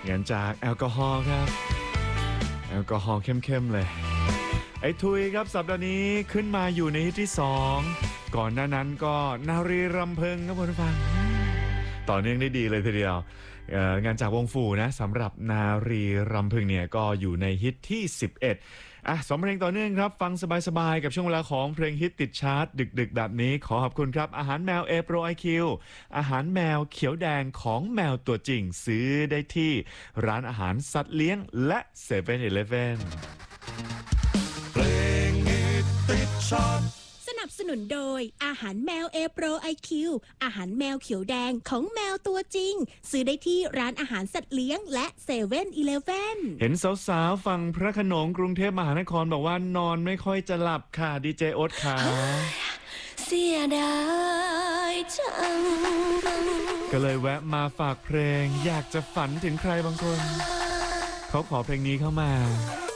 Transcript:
งั้นจากแอลกอฮอล์ครับแอลกอฮอล์เข้มๆเลยไอ้ทุยครับสัปดาห์นี้ขึ้นมาอยู่ในฮิตที่2ก่อนหน้านั้นก็นารีรำพึงครับคุณผู้ฟังต่อเนื่องได้ดีเลยทีเดียวงานจากวงฟูนะสำหรับนารีรำพึงเนี่ยก็อยู่ในฮิตที่112เพลงต่อเนื่องครับฟังสบายๆกับช่วงเวลาของเพลงฮิตติดชาร์ตดึกๆแบบนี้ขอขอบคุณครับอาหารแมวเอโปรไอคิวอาหารแมวเขียวแดงของแมวตัวจริงซื้อได้ที่ร้านอาหารสัตว์เลี้ยงและ7 e เ e ่ e อเพลงฮิตติดชาร์ตสนับสนุนโดยอาหารแมวเอโปรไอคิวอาหารแมวเขียวแดงของแมวตัวจริงซื้อได้ที่ร้านอาหารสัตว์เลี้ยงและ7 e เ e ่ e เห็นสาวๆฝั่งพระโขนงกรุงเทพมหานครบอกว่านอนไม่ค่อยจะหลับค่ะดีเจโอ๊ตค่ะเสียดายจังก็เลยแวะมาฝากเพลงอยากจะฝันถึงใครบางคนเขาขอเพลงนี้เข้ามา